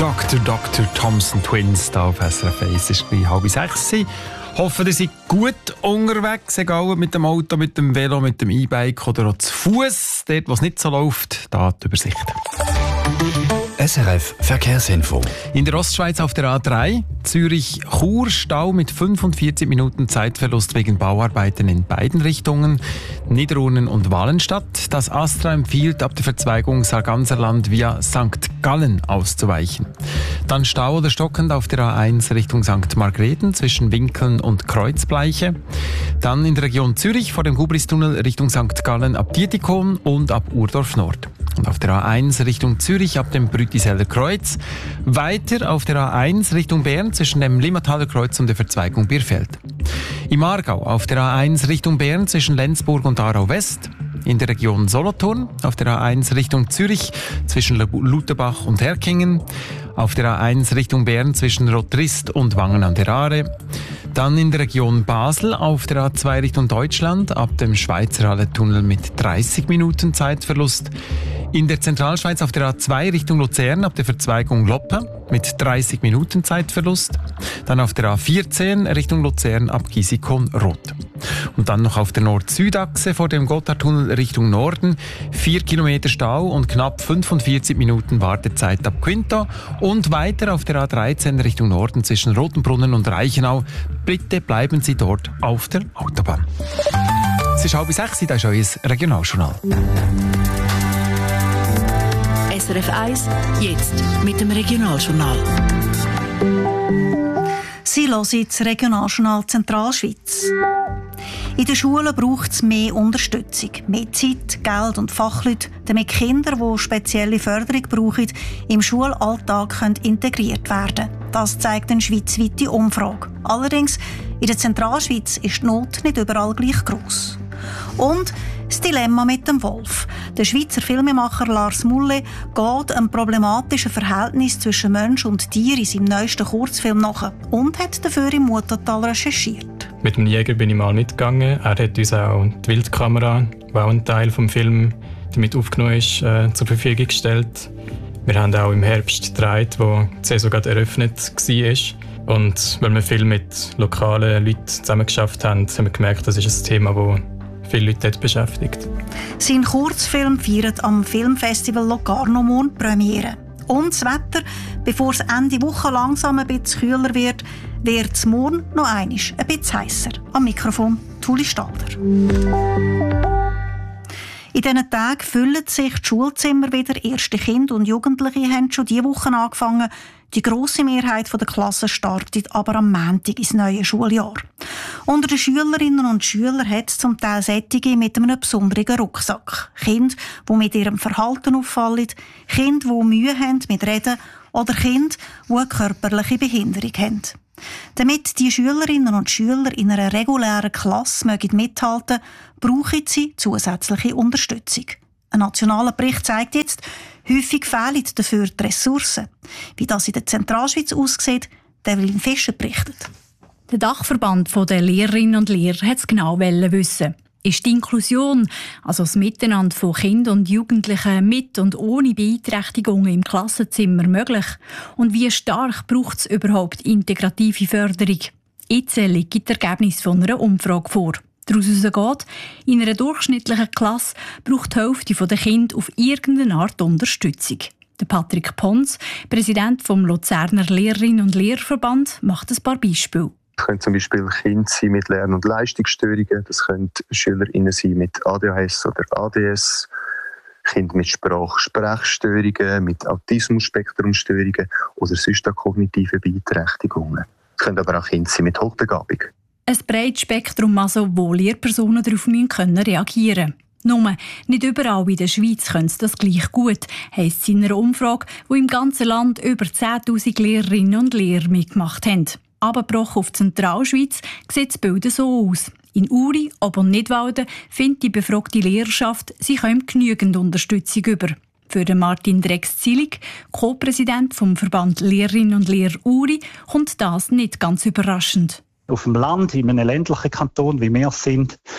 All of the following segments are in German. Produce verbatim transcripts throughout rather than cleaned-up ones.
Doktor Doktor Thompson Twins da auf S R F eins. Es ist gleich halb sechs. Hoffe, ihr seid gut unterwegs, egal mit dem Auto, mit dem Velo, mit dem E-Bike oder auch zu Fuß. Dort, wo es nicht so läuft, da die Übersicht. S R F Verkehrsinfo. In der Ostschweiz auf der A drei, Zürich-Chur, Stau mit fünfundvierzig Minuten Zeitverlust wegen Bauarbeiten in beiden Richtungen, Niederurnen und Walenstadt. Das Astra empfiehlt, ab der Verzweigung Sarganserland via Sankt Gallen auszuweichen. Dann Stau oder stockend auf der A eins Richtung Sankt Margrethen zwischen Winkeln und Kreuzbleiche. Dann in der Region Zürich vor dem Gubristunnel Richtung Sankt Gallen ab Dietikon und ab Urdorf Nord. Und auf der A eins Richtung Zürich ab dem Brütiseller Kreuz. Weiter auf der A eins Richtung Bern zwischen dem Limmataler Kreuz und der Verzweigung Bierfeld. Im Aargau auf der A eins Richtung Bern zwischen Lenzburg und Aarau West. In der Region Solothurn auf der A eins Richtung Zürich zwischen Lutherbach und Herkingen. Auf der A eins Richtung Bern zwischen Rotrist und Wangen an der Aare. Dann in der Region Basel auf der A zwei Richtung Deutschland ab dem Schweizerhalle-Tunnel mit dreißig Minuten Zeitverlust. In der Zentralschweiz auf der A zwei Richtung Luzern ab der Verzweigung Loppe mit dreißig Minuten Zeitverlust. Dann auf der A vierzehn Richtung Luzern ab Gisikon-Rot. Und dann noch auf der Nord-Süd-Achse vor dem Gotthardtunnel Richtung Norden. vier Kilometer Stau und knapp fünfundvierzig Minuten Wartezeit ab Quinto. Und weiter auf der A dreizehn Richtung Norden zwischen Rotenbrunnen und Reichenau. Bitte bleiben Sie dort auf der Autobahn. Es ist halb sechs, das ist euer Regionaljournal. S R F eins, jetzt mit dem Regionaljournal. Sie hören das Regionaljournal Zentralschweiz. In den Schulen braucht es mehr Unterstützung, mehr Zeit, Geld und Fachleute, damit Kinder, die spezielle Förderung brauchen, im Schulalltag können integriert werden. Das zeigt eine schweizweite Umfrage. Allerdings, in der Zentralschweiz ist die Not nicht überall gleich gross. Und das Dilemma mit dem Wolf. Der Schweizer Filmemacher Lars Mulle geht einem problematischen Verhältnis zwischen Mensch und Tier in seinem neuesten Kurzfilm nach und hat dafür im Muttertal recherchiert. Mit dem Jäger bin ich mal mitgegangen. Er hat uns auch die Wildkamera, die auch ein Teil des Films damit aufgenommen ist, äh, zur Verfügung gestellt. Wir haben auch im Herbst gedreht, wo die Saison gerade eröffnet war. Und weil wir viel mit lokalen Leuten zusammengearbeitet haben, haben wir gemerkt, das ist ein Thema, das viele Leute dort beschäftigt. Sein Kurzfilm feiert am Filmfestival Locarno morgen Premiere. Und das Wetter, bevor es Ende Woche langsam ein bisschen kühler wird, wird es morgen noch einmal ein bisschen heißer. Am Mikrofon Tuli Stalder. In diesen Tagen füllen sich die Schulzimmer wieder. Erste Kinder und Jugendliche haben schon diese Woche angefangen. Die grosse Mehrheit der Klassen startet aber am Montag ins neue Schuljahr. Unter den Schülerinnen und Schülern hat es zum Teil solche mit einem besonderen Rucksack. Kinder, die mit ihrem Verhalten auffallen, Kinder, die Mühe haben mit Reden oder Kinder, die eine körperliche Behinderung haben. Damit die Schülerinnen und Schüler in einer regulären Klasse mithalten mögen, brauchen sie zusätzliche Unterstützung. Ein nationaler Bericht zeigt jetzt, häufig fehlen dafür die Ressourcen. Wie das in der Zentralschweiz aussieht, Evelyn Fischer berichtet. Der Dachverband der Lehrerinnen und Lehrer wollte es genau wissen. Ist die Inklusion, also das Miteinander von Kindern und Jugendlichen mit und ohne Beeinträchtigungen im Klassenzimmer möglich? Und wie stark braucht es überhaupt integrative Förderung? Jetzt liegt das Ergebnis von einer Umfrage vor. Daraus geht, in einer durchschnittlichen Klasse braucht die Hälfte der Kinder auf irgendeine Art Unterstützung. Der Patrick Pons, Präsident des Luzerner Lehrerinnen und Lehrerverband, macht ein paar Beispiele. Das können zum Beispiel Kinder sein mit Lern- und Leistungsstörungen, das können SchülerInnen sein mit A D H S oder A D S, Kinder mit Sprach- Sprechstörungen, mit Autismus-Spektrumstörungen oder sonst auch kognitive Beeinträchtigungen. Es können aber auch Kinder sein mit Hochbegabung. Ein breites Spektrum, also, wo Lehrpersonen darauf können reagieren können. Nur, nicht überall in der Schweiz können sie das gleich gut, heisst es in einer Umfrage, wo im ganzen Land über zehntausend Lehrerinnen und Lehrer mitgemacht haben. Abgebrochen auf die Zentralschweiz sieht das Bild so aus. In Uri, Ob- und Nidwalden findet die befragte Lehrerschaft, sie kommt genügend Unterstützung über. Für Martin Drex-Zillig, Co-Präsident vom Verband Lehrerinnen und Lehrer Uri, kommt das nicht ganz überraschend. Auf dem Land, in einem ländlichen Kanton, wie wir es sind,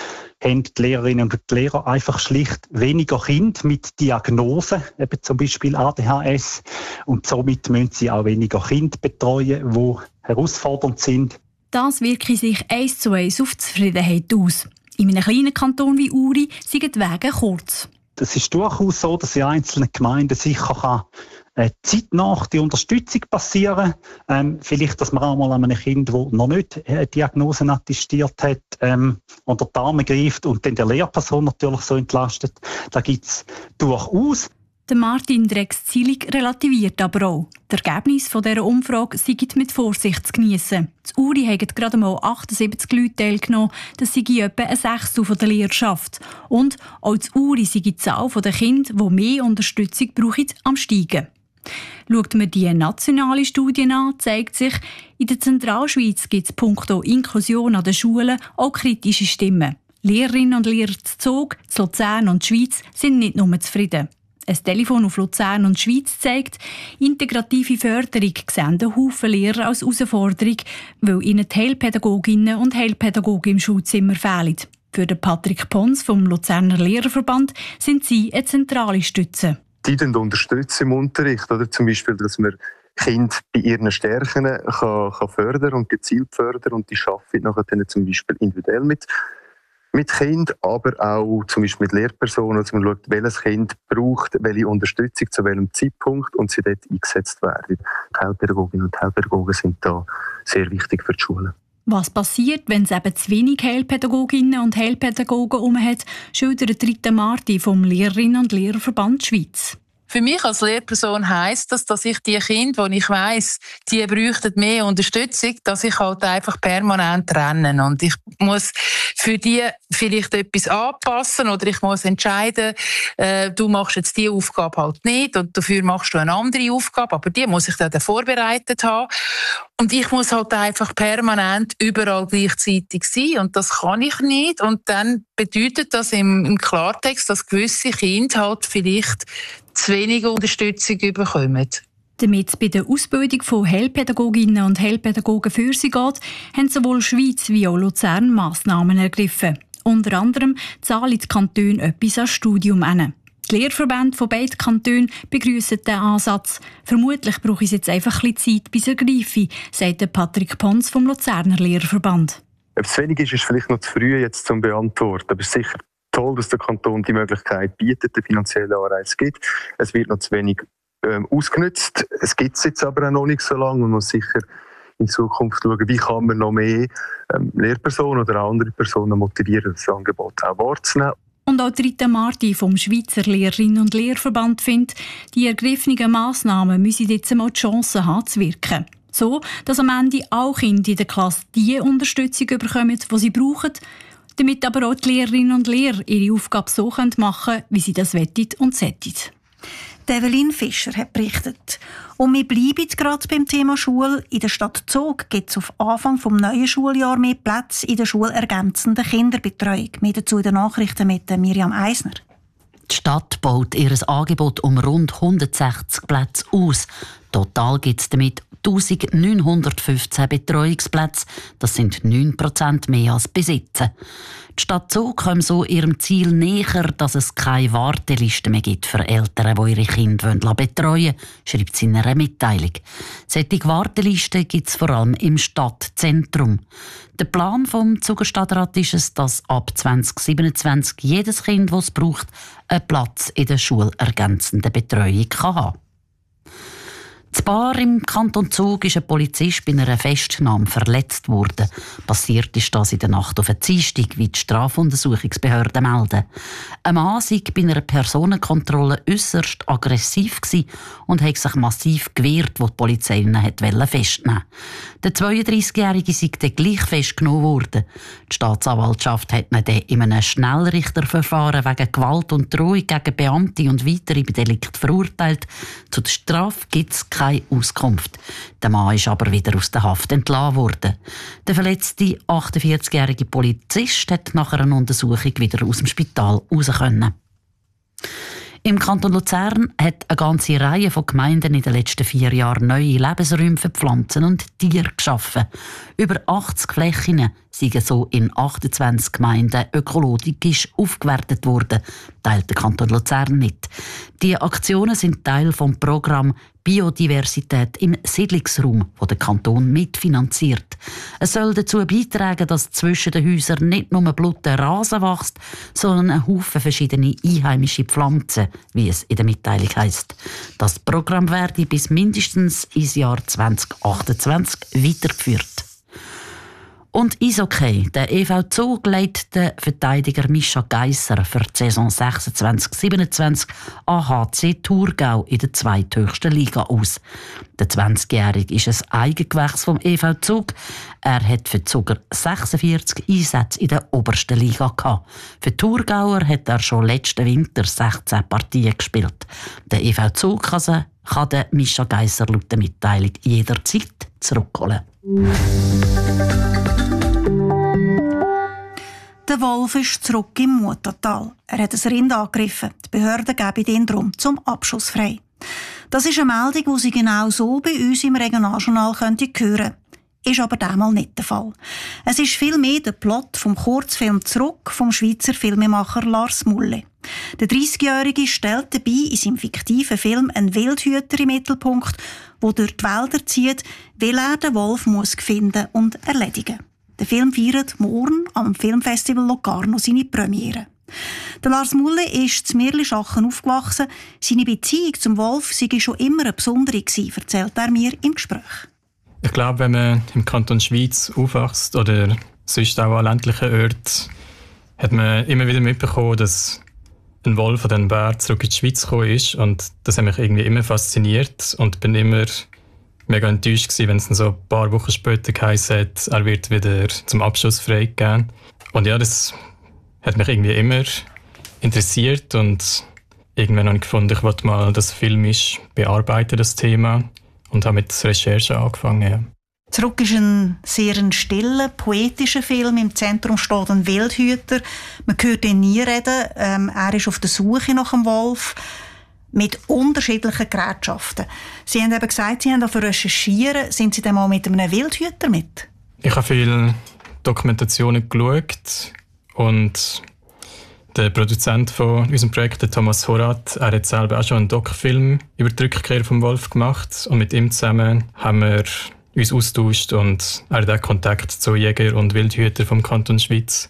haben die Lehrerinnen und die Lehrer einfach schlicht weniger Kinder mit Diagnosen, eben zum Beispiel A D H S. Und somit müssen sie auch weniger Kinder betreuen, die herausfordernd sind. Das wirkt sich eins zu eins auf die Zufriedenheit aus. In einem kleinen Kanton wie Uri sind die Wege kurz. Es ist durchaus so, dass in einzelnen Gemeinden sicher kann, äh, zeitnah die Unterstützung passieren kann. Ähm, vielleicht, dass man auch mal an einem Kind, das noch nicht äh, Diagnosen attestiert hat, ähm, unter die Arme greift und dann der Lehrperson natürlich so entlastet. Da gibt es durchaus. Der Martin Drex-Zillig relativiert aber auch. Die Ergebnisse dieser Umfrage sind mit Vorsicht zu geniessen. In Uri haben gerade mal achtundsiebzig Leute teilgenommen, das sei etwa ein Sechstel der Lehrerschaft. Und auch in Uri sei die Zahl der Kinder, die mehr Unterstützung brauchen, am Steigen. Schaut man die nationale Studie an, zeigt sich, in der Zentralschweiz gibt es punkto Inklusion an den Schulen auch kritische Stimmen. Lehrerinnen und Lehrer zu Zug, zu Luzern und Schweiz sind nicht nur zufrieden. Ein Telefon auf Luzern und Schweiz zeigt, integrative Förderung sehen einen Haufen Lehrer als Herausforderung, weil ihnen die Heilpädagoginnen und Heilpädagogen im Schulzimmer fehlen. Für den Patrick Pons vom Luzerner Lehrerverband sind sie eine zentrale Stütze. Die unterstützen im Unterricht, oder zum Beispiel, dass man Kinder bei ihren Stärken kann, kann fördern und gezielt fördern und die arbeiten nachher dann zum Beispiel individuell mit mit Kindern, aber auch zum Beispiel mit Lehrpersonen, dass man schaut, welches Kind braucht welche Unterstützung zu welchem Zeitpunkt und sie dort eingesetzt werden. Die Heilpädagoginnen und Heilpädagogen sind da sehr wichtig für die Schulen. Was passiert, wenn es eben zu wenig Heilpädagoginnen und Heilpädagogen herum hat, schildert Rita Marti vom Lehrerinnen- und Lehrerverband Schweiz. Für mich als Lehrperson heisst das, dass ich die Kinder, die ich weiss, die bräuchten mehr Unterstützung, dass ich halt einfach permanent trenne. Und ich muss für die vielleicht etwas anpassen oder ich muss entscheiden, äh, du machst jetzt diese Aufgabe halt nicht und dafür machst du eine andere Aufgabe, aber die muss ich dann vorbereitet haben. Und ich muss halt einfach permanent überall gleichzeitig sein und das kann ich nicht. Und dann bedeutet das im, im Klartext, dass gewisse Kinder halt vielleicht zu wenig Unterstützung bekommen. Damit es bei der Ausbildung von Heilpädagoginnen und Heilpädagogen für sie geht, haben sowohl Schweiz wie auch Luzern Massnahmen ergriffen. Unter anderem zahlen die Kantone etwas an Studium an. Die Lehrverbände von beiden Kantonen begrüssen den Ansatz. Vermutlich brauche es jetzt einfach ein bisschen Zeit, bis er greife, sagt Patrick Pons vom Luzerner Lehrverband. Ob es wenig ist, ist vielleicht noch zu früh jetzt zum Beantworten. Aber es ist sicher toll, dass der Kanton die Möglichkeit bietet, den finanziellen Anreiz gibt. Es wird noch zu wenig ähm, ausgenutzt. Es gibt es jetzt aber auch noch nicht so lange und man muss sicher in Zukunft schauen, wie kann man noch mehr ähm, Lehrpersonen oder auch andere Personen motivieren, das Angebot auch wahrzunehmen. Und auch Rita Marti vom Schweizer Lehrerinnen- und Lehrverband findet, die ergriffenen Massnahmen müssen jetzt mal die Chance haben, zu wirken. So, dass am Ende auch Kinder in der Klasse die Unterstützung bekommen, die sie brauchen, damit aber auch die Lehrerinnen und Lehrer ihre Aufgabe so machen können, wie sie das wollen und sollten. Evelyn Fischer hat berichtet. Und wir bleiben gerade beim Thema Schule. In der Stadt Zug gibt es auf Anfang des neuen Schuljahres mehr Plätze in der schulergänzenden Kinderbetreuung. Mehr dazu in den Nachrichten mit Miriam Eisner. Die Stadt baut ihr Angebot um rund hundertsechzig Plätze aus. Total gibt es damit eintausendneunhundertfünfzehn Betreuungsplätze. Das sind neun Prozent mehr als besitzen. Die Stadt Zug kommt so ihrem Ziel näher, dass es keine Warteliste mehr gibt für Eltern, die ihre Kinder betreuen wollen, schreibt sie in einer Mitteilung. Solche Wartelisten gibt es vor allem im Stadtzentrum. Der Plan vom Zuger Stadtrat ist es, dass ab zwanzig siebenundzwanzig jedes Kind, das es braucht, einen Platz in der schulergänzenden Betreuung kann haben. Das Paar im Kanton Zug ist ein Polizist bei einer Festnahme verletzt worden. Passiert ist das in der Nacht auf den Dienstag, wie die Strafuntersuchungsbehörden melden. Ein Mann sei bei einer Personenkontrolle äusserst aggressiv und hat sich massiv gewehrt, wo die Polizei ihn festnehmen wollte. Der zweiunddreißigjährige sei dann gleich festgenommen worden. Die Staatsanwaltschaft hat ihn dann in einem Schnellrichterverfahren wegen Gewalt und Drohung gegen Beamte und weitere Delikte verurteilt. Zu der Strafe gibt es keine Auskunft. Der Mann ist aber wieder aus der Haft entlassen worden. Der verletzte achtundvierzigjährige Polizist hat nach einer Untersuchung wieder aus dem Spital raus können. Im Kanton Luzern hat eine ganze Reihe von Gemeinden in den letzten vier Jahren neue Lebensräume für Pflanzen und Tiere geschaffen. Über achtzig Flächen sind so in achtundzwanzig Gemeinden ökologisch aufgewertet worden, teilt der Kanton Luzern mit. Die Aktionen sind Teil vom Programm Biodiversität im Siedlungsraum, das der Kanton mitfinanziert. Es soll dazu beitragen, dass zwischen den Häusern nicht nur bluter Rasen wächst, sondern ein Haufen verschiedene einheimische Pflanzen, wie es in der Mitteilung heisst. Das Programm werde bis mindestens ins Jahr zwanzig achtundzwanzig weitergeführt. Und Eishockey. Der E V Zug leitet den Verteidiger Mischa Geisser für die Saison sechsundzwanzig siebenundzwanzig an H C Thurgau in der zweithöchsten Liga aus. Der zwanzigjährige ist ein Eigengewächs vom E V Zug. Er hat für die Zuger sechsundvierzig Einsätze in der obersten Liga gehabt. Für die Thurgauer hat er schon letzten Winter sechzehn Partien gespielt. Der E V Zug kann, sie, kann den Mischa Geisser laut der Mitteilung jederzeit zurückholen. Der Wolf ist zurück im Muttertal. Er hat ein Rind angegriffen. Die Behörden geben ihn darum zum Abschuss frei. Das ist eine Meldung, die Sie genau so bei uns im Regionaljournal hören könnten. Ist aber diesmal nicht der Fall. Es ist vielmehr der Plot vom Kurzfilm «Zurück» vom Schweizer Filmemacher Lars Mulle. Der dreißigjährige stellt dabei in seinem fiktiven Film einen Wildhüter im Mittelpunkt, der durch die Wälder zieht, weil er den Wolf muss finden und erledigen muss. Der Film feiert morgen am Filmfestival Locarno seine Premiere. Der Lars Mulle ist zu Mirlischachen aufgewachsen. Seine Beziehung zum Wolf sei schon immer eine besondere gewesen, erzählt er mir im Gespräch. Ich glaube, wenn man im Kanton Schweiz aufwächst oder sonst auch an ländlichen Orten, hat man immer wieder mitbekommen, dass ein Wolf oder ein Bär zurück in die Schweiz gekommen ist. Und das hat mich irgendwie immer fasziniert und bin immer mega enttäuscht gewesen, wenn es dann so ein paar Wochen später geheißen hat, er wird wieder zum Abschuss freigegeben. Und ja, das hat mich irgendwie immer interessiert und irgendwann habe ich gefunden, ich wollte mal das filmisch bearbeiten, das Thema, und habe mit Recherche angefangen. Ja. «Zurück» ist ein sehr ein stiller, poetischer Film. Im Zentrum steht ein Wildhüter. Man hört ihn nie reden. Ähm, er ist auf der Suche nach einem Wolf mit unterschiedlichen Gerätschaften. Sie haben eben gesagt, Sie haben dafür recherchieren. Sind Sie dann mal mit einem Wildhüter mit? Ich habe viele Dokumentationen geschaut und der Produzent von unserem Projekt, der Thomas Horath, er hat selber auch schon einen Doc-Film über die Rückkehr vom Wolf gemacht und mit ihm zusammen haben wir uns austauscht und er hat auch Kontakt zu Jäger und Wildhüter vom Kanton Schweiz.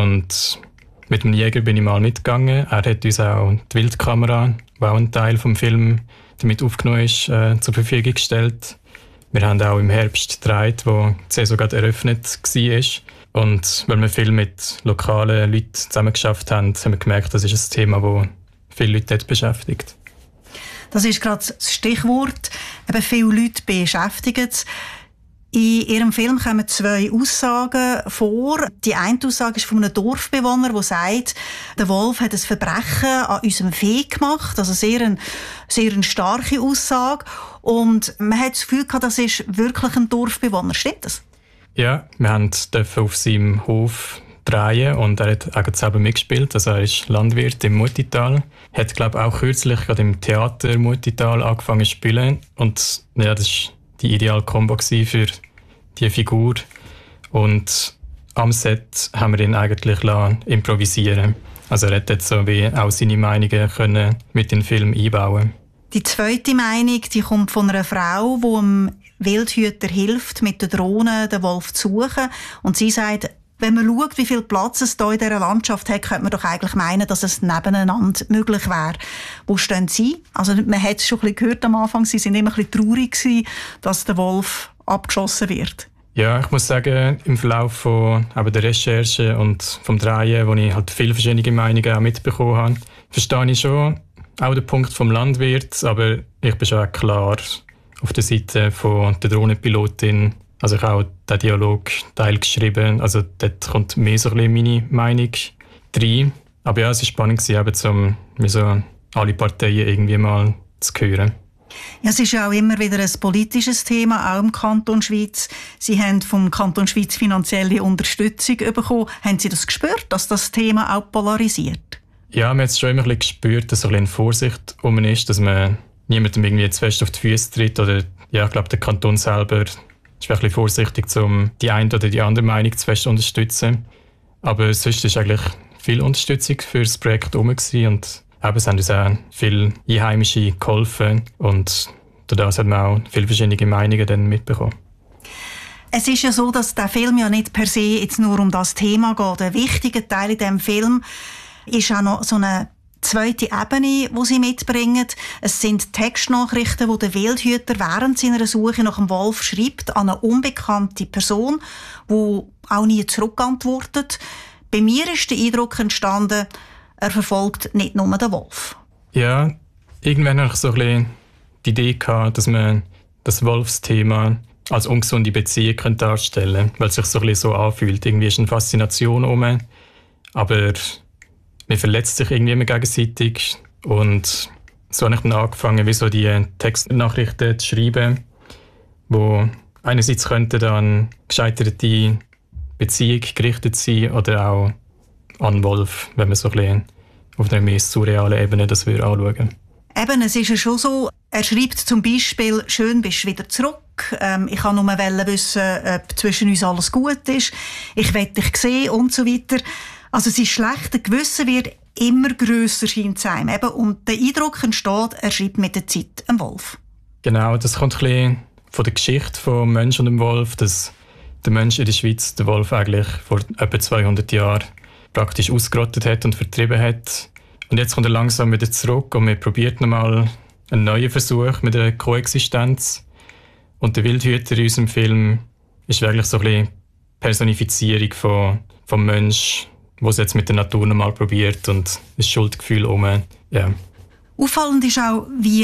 Und mit dem Jäger bin ich mal mitgegangen. Er hat uns auch die Wildkamera, die auch ein Teil vom Film damit aufgenommen ist, äh, zur Verfügung gestellt. Wir haben auch im Herbst gedreht, wo die Saison gerade eröffnet war. Und weil wir viel mit lokalen Leuten zusammengearbeitet haben, haben wir gemerkt, das ist ein Thema, das viele Leute dort beschäftigt. Das ist gerade das Stichwort. Eben viele Leute beschäftigen es. In Ihrem Film kommen zwei Aussagen vor. Die eine Aussage ist von einem Dorfbewohner, der sagt, der Wolf hat ein Verbrechen an unserem Vieh gemacht. Also sehr eine, sehr eine starke Aussage. Und man hat das Gefühl gehabt, das ist wirklich ein Dorfbewohner. Stimmt das? Ja, wir durften auf seinem Hof drehen und er hat auch selber mitgespielt. Also er ist Landwirt im Mutital. Er hat, glaube ich, auch kürzlich gerade im Theater Mutital angefangen zu spielen. Und ja, das war die ideale Kombo für diese Figur. Und am Set haben wir ihn eigentlich improvisieren. Also er hat jetzt so wie auch seine Meinungen können mit in den Film einbauen. Die zweite Meinung, die kommt von einer Frau, die dem Wildhüter hilft, mit der Drohne den Wolf zu suchen. Und sie sagt, wenn man schaut, wie viel Platz es hier in dieser Landschaft hat, könnte man doch eigentlich meinen, dass es nebeneinander möglich wäre. Wo stehen Sie? Also man hat es schon ein bisschen gehört am Anfang, Sie sind immer ein bisschen traurig gewesen, dass der Wolf abgeschossen wird. Ja, ich muss sagen, im Verlauf von eben der Recherche und vom Drehen, wo ich halt viele verschiedene Meinungen auch mitbekommen habe, verstehe ich schon auch den Punkt vom Landwirt, aber ich bin schon auch klar auf der Seite von der Drohnenpilotin. Also ich habe auch den Dialogteil geschrieben, also dort kommt mehr so ein bisschen meine Meinung rein. Aber ja, es war spannend, eben, um mir so alle Parteien irgendwie mal zu hören. Ja, es ist ja auch immer wieder ein politisches Thema, auch im Kanton Schweiz. Sie haben vom Kanton Schweiz finanzielle Unterstützung bekommen. Haben Sie das gespürt, dass das Thema auch polarisiert? Ja, man hat es schon immer ein bisschen gespürt, dass so ein bisschen Vorsicht um ist, dass man niemandem irgendwie zu fest auf die Füße tritt. Oder, ja, ich glaube, der Kanton selber ist ein bisschen vorsichtig, um die eine oder die andere Meinung zu fest zu unterstützen. Aber sonst war eigentlich viel Unterstützung für das Projekt herum und eben, es haben uns auch viele Einheimische geholfen und dadurch hat man auch viele verschiedene Meinungen dann mitbekommen. Es ist ja so, dass der Film ja nicht per se jetzt nur um das Thema geht. Ein wichtiger Teil in diesem Film ist auch noch so eine zweite Ebene, die sie mitbringen. Es sind Textnachrichten, die der Wildhüter während seiner Suche nach dem Wolf schreibt an eine unbekannte Person, die auch nie zurückantwortet. Bei mir ist der Eindruck entstanden, er verfolgt nicht nur den Wolf. Ja, irgendwann hatte ich so ein bisschen die Idee gehabt, dass man das Wolfsthema als ungesunde Beziehung darstellen könnte, weil es sich so ein bisschen so anfühlt. Irgendwie ist eine Faszination um, aber man verletzt sich irgendwie immer gegenseitig. Und so habe ich dann angefangen, wie so die Textnachrichten zu schreiben, wo einerseits könnte dann gescheiterte Beziehung gerichtet sein oder auch an Wolf, wenn man so ein bisschen auf einer mehr surrealen Ebene das anschauen würde. Eben, es ist ja schon so, er schreibt zum Beispiel «Schön bist du wieder zurück», ähm, «Ich kann nur wissen, ob zwischen uns alles gut ist», «Ich will dich sehen» und so weiter. Also sein schlechtes Gewissen wird immer grösser, scheint zu sein. Eben, und der Eindruck entsteht, er schreibt mit der Zeit einen Wolf. Genau, das kommt ein bisschen von der Geschichte vom Mensch und dem Wolf, dass der Mensch in der Schweiz den Wolf eigentlich vor etwa zweihundert Jahren praktisch ausgerottet hat und vertrieben hat. Und jetzt kommt er langsam wieder zurück und wir probieren nochmal einen neuen Versuch mit der Koexistenz. Und der Wildhüter in unserem Film ist wirklich so ein bisschen Personifizierung von, vom Mensch, der es jetzt mit der Natur nochmal probiert und das Schuldgefühl um. Ja. Auffallend ist auch, wie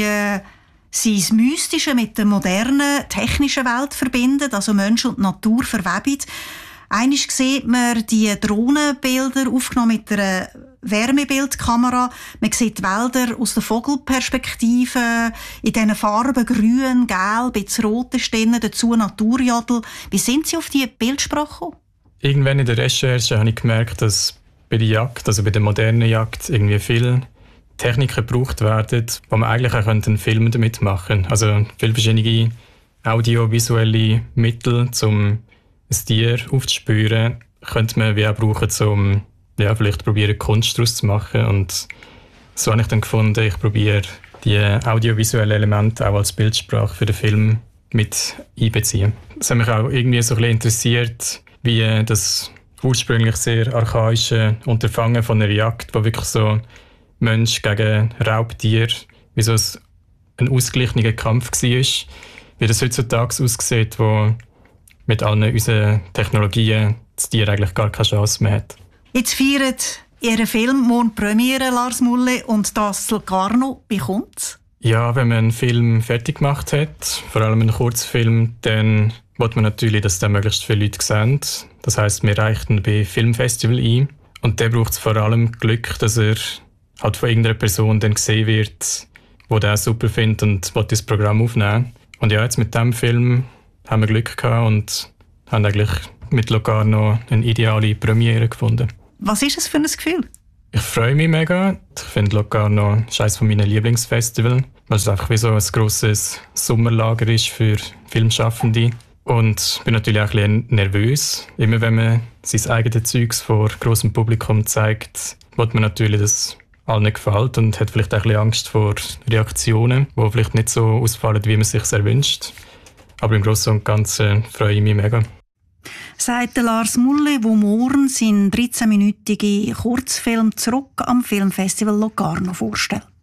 sie das Mystische mit der modernen, technischen Welt verbindet, also Mensch und Natur verweben. Einmal sieht man die Drohnenbilder, aufgenommen mit einer Wärmebildkamera. Man sieht die Wälder aus der Vogelperspektive, in diesen Farben grün, gelb, bisschen rot ist drin, dazu Naturjodel. Wie sind Sie auf diese Bildsprache gekommen? Irgendwann in der Recherche habe ich gemerkt, dass bei der Jagd, also bei der modernen Jagd, irgendwie viele Techniken gebraucht werden, wo man eigentlich auch einen Film damit machen könnte. Also viele verschiedene audiovisuelle Mittel, um ein Tier aufzuspüren, könnte man wie auch brauchen, um ja, vielleicht probieren, Kunst daraus zu machen. Und so habe ich dann gefunden, ich probiere die audiovisuellen Elemente auch als Bildsprache für den Film mit einbeziehen. Es hat mich auch irgendwie so ein bisschen interessiert, wie das ursprünglich sehr archaische Unterfangen von einer Jagd, wo wirklich so Mensch gegen Raubtier, wie so ein ausgeglichener Kampf war, wie das heutzutage aussieht, wo mit allen unseren Technologien das Tier eigentlich gar keine Chance mehr hat. Jetzt feiert Ihr Film morgen Premiere, Lars Mulli, und das Locarno bekommt. Ja, wenn man einen Film fertig gemacht hat, vor allem einen Kurzfilm, dann will man natürlich, dass den möglichst viele Leute sehen. Das heisst, wir reichen bei Filmfestival ein. Und der braucht vor allem Glück, dass er halt von irgendeiner Person dann gesehen wird, die den super findet und will das Programm aufnehmen. Und ja, jetzt mit diesem Film haben wir Glück gehabt und haben eigentlich mit Locarno eine ideale Premiere gefunden. Was ist es für ein Gefühl? Ich freue mich mega. Ich finde Locarno ist eines meiner Lieblingsfestivals, weil es einfach wie so ein grosses Sommerlager ist für Filmschaffende. Und ich bin natürlich auch ein bisschen nervös. Immer wenn man sein eigenes Zeugs vor grossem Publikum zeigt, will man natürlich, dass es allen gefällt und hat vielleicht auch ein bisschen Angst vor Reaktionen, die vielleicht nicht so ausfallen, wie man es sich erwünscht. Aber im Großen und Ganzen freue ich mich mega. Sagt Lars Mulli, der morgen seinen dreizehnminütigen Kurzfilm «Zurück» am Filmfestival Locarno vorstellt.